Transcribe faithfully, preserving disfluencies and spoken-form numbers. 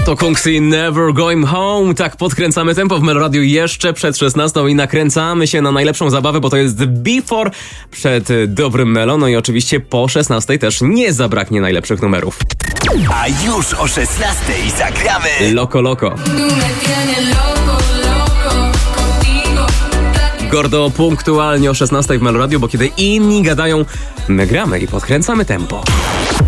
to Kunksy Never Going Home. Tak podkręcamy tempo w Meloradiu jeszcze przed szesnastą i nakręcamy się na najlepszą zabawę, bo to jest Before przed dobrym Melo. No i oczywiście po szesnastej też nie zabraknie najlepszych numerów. A już o szesnastej zagramy Loco Loco. Gordo punktualnie o szesnastej w Meloradiu, bo kiedy inni gadają, my gramy i podkręcamy tempo.